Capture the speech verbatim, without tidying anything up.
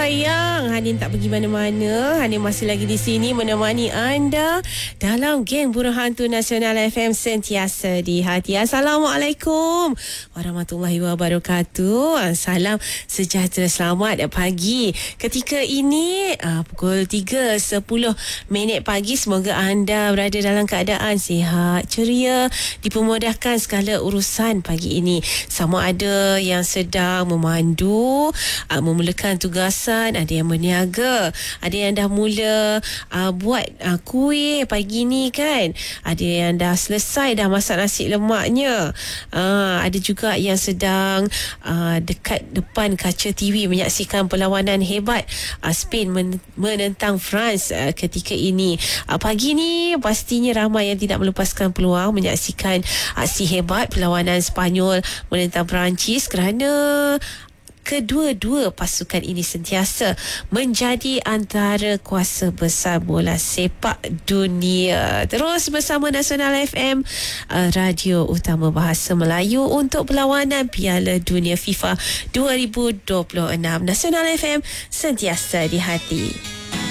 sayang, Hanin tak pergi mana-mana. Hanin masih lagi di sini menemani anda dalam geng Burung Hantu Nasional F M sentiasa di hati. Assalamualaikum warahmatullahi wabarakatuh. Salam sejahtera, selamat pagi. Ketika ini uh, pukul tiga sepuluh minit pagi. Semoga anda berada dalam keadaan sihat, ceria, dipermudahkan segala urusan pagi ini. Sama ada yang sedang memandu, uh, memulakan tugasan, ada yang berniaga, ada yang dah mula uh, buat uh, kuih pagi ni kan, ada yang dah selesai dah masak nasi lemaknya, uh, ada juga yang sedang uh, dekat depan kaca T V menyaksikan perlawanan hebat uh, Spain men- menentang France uh, ketika ini. Uh, pagi ni pastinya ramai yang tidak melepaskan peluang menyaksikan aksi hebat perlawanan Sepanyol menentang Perancis kerana kedua-dua pasukan ini sentiasa menjadi antara kuasa besar bola sepak dunia. Terus bersama Nasional F M, uh, radio utama bahasa Melayu untuk perlawanan Piala Dunia FIFA dua ribu dua puluh enam. Nasional F M sentiasa di hati.